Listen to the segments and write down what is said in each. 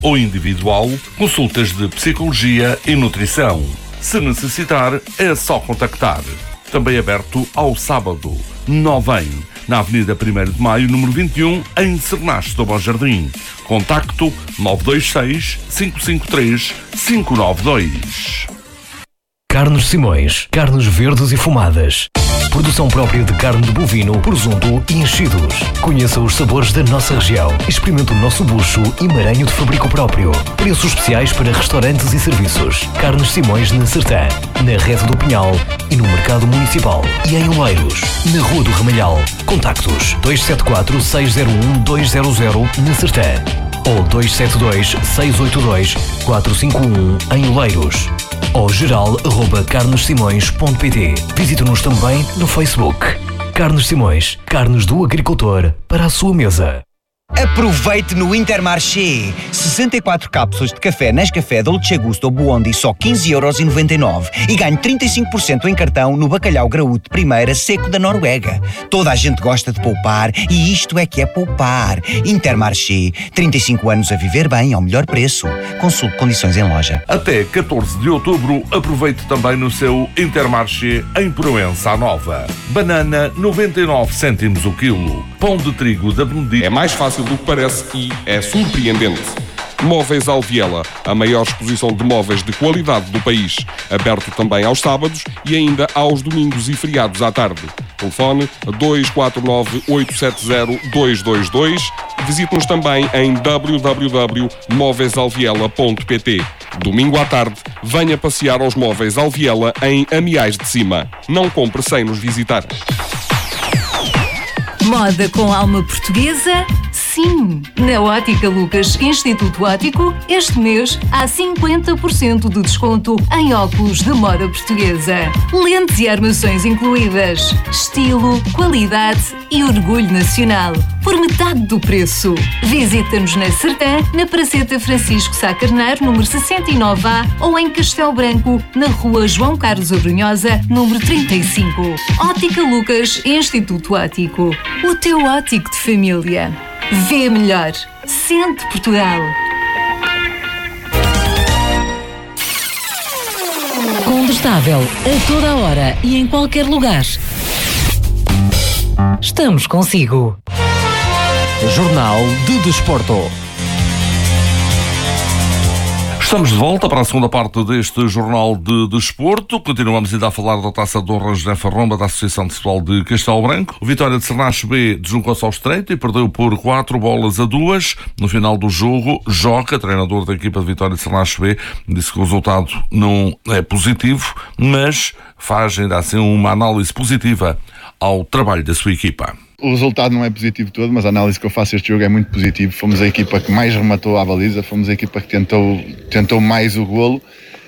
ou individual, consultas de psicologia e nutrição. Se necessitar, é só contactar. Também aberto ao sábado. Novem, na Avenida 1º de Maio, número 21, em Cernache do Bom Jardim. Contacto 926 553 592. Carnes Simões, carnes verdes e fumadas. Produção própria de carne de bovino, presunto e enchidos. Conheça os sabores da nossa região. Experimente o nosso bucho e maranho de fabrico próprio. Preços especiais para restaurantes e serviços. Carnes Simões na Sertã, na Rede do Pinhal e no Mercado Municipal. E em Oleiros, na Rua do Ramalhal. Contactos 274-601-200 na Sertã ou 272-682-451 em Oleiros. Ou geral@carnesimões.pt. Visite-nos também no Facebook. Carnes Simões, carnes do agricultor para a sua mesa. Aproveite no Intermarché. 64 cápsulas de café Nescafé Dolce Gusto ou Buondi só 15,99€ e ganhe 35% em cartão no bacalhau graúdo de primeira seco da Noruega. Toda a gente gosta de poupar e isto é que é poupar. Intermarché. 35 anos a viver bem ao melhor preço. Consulte condições em loja. Até 14 de outubro, aproveite também no seu Intermarché em Proença Nova. Banana 99 cêntimos o quilo. Pão de trigo da Benedito. É mais fácil do que parece e é surpreendente. Móveis Alviela, a maior exposição de móveis de qualidade do país. Aberto também aos sábados e ainda aos domingos e feriados à tarde. Telefone 249-870-222. Visite-nos também em www.móveisalviela.pt. Domingo à tarde, venha passear aos Móveis Alviela em Amiais de Cima. Não compre sem nos visitar. Moda com alma portuguesa? Sim! Na Ótica Lucas Instituto Óptico, este mês há 50% de desconto em óculos de moda portuguesa. Lentes e armações incluídas. Estilo, qualidade e orgulho nacional. Por metade do preço. Visita-nos na Sertã, na Praceta Francisco Sá Carneiro, número 69A, ou em Castelo Branco, na Rua João Carlos Abrunhosa, número 35. Ótica Lucas Instituto Óptico. O teu óptico de família. Vê melhor. Sente Portugal. Condestável, a toda a hora e em qualquer lugar. Estamos consigo. Jornal de Desporto. Estamos de volta para a segunda parte deste Jornal de Desporto. Continuamos ainda a falar da Taça de Honra José Farromba da Associação de Futebol de Castelo Branco. O Vitória de Cernache B deslocou-se ao Estreito e perdeu por 4-2. No final do jogo, Joca, treinador da equipa de Vitória de Cernache B, disse que o resultado não é positivo, mas faz ainda assim uma análise positiva ao trabalho da sua equipa. O resultado não é positivo todo, mas a análise que eu faço este jogo é muito positivo. Fomos a equipa que mais rematou à baliza, fomos a equipa que tentou mais o golo.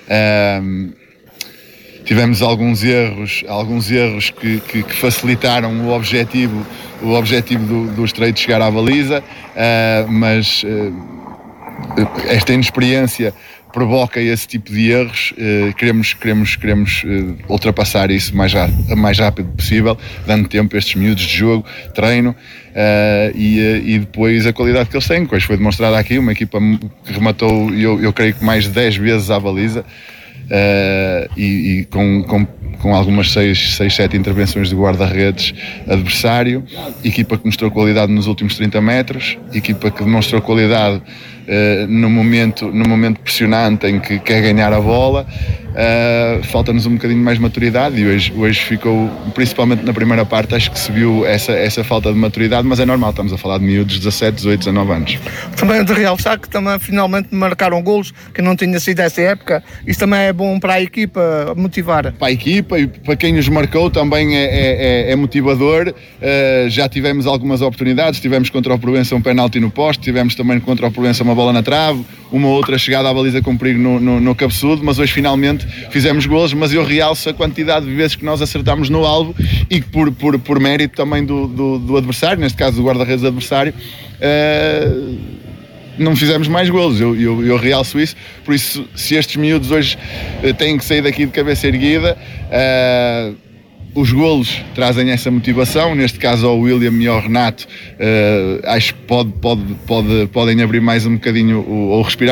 Tivemos alguns erros que facilitaram o objetivo do Estreito de chegar à baliza, mas esta inexperiência provoca esse tipo de erros. Queremos ultrapassar isso o mais rápido possível, dando tempo a estes miúdos de jogo, treino, e depois a qualidade que eles têm, que hoje foi demonstrada aqui, uma equipa que rematou, eu creio que mais de 10 vezes à baliza, e com algumas 6-7 intervenções de guarda-redes adversário, equipa que mostrou qualidade nos últimos 30 metros, equipa que demonstrou qualidade no momento pressionante em que quer ganhar a bola. Falta-nos um bocadinho mais de maturidade e hoje ficou, principalmente na primeira parte, acho que se viu essa falta de maturidade, mas é normal, estamos a falar de miúdos de 17, 18, 19 anos. Também de realçar que também finalmente marcaram golos, que não tinha sido essa época. Isso também é bom para a equipa motivar. Para a equipa e para quem nos marcou também é motivador. Já tivemos algumas oportunidades, tivemos contra o Proença um penalti no poste, tivemos também contra o Proença uma bola na trave, uma outra chegada à baliza com perigo no cabeçudo, mas hoje finalmente fizemos golos. Mas eu realço a quantidade de vezes que nós acertámos no alvo e que por mérito também do adversário, neste caso do guarda-redes adversário, não fizemos mais golos. Eu realço isso. Por isso, se estes miúdos hoje têm que sair daqui de cabeça erguida, os golos trazem essa motivação. Neste caso ao William e ao Renato, acho que podem abrir mais um bocadinho ou respirar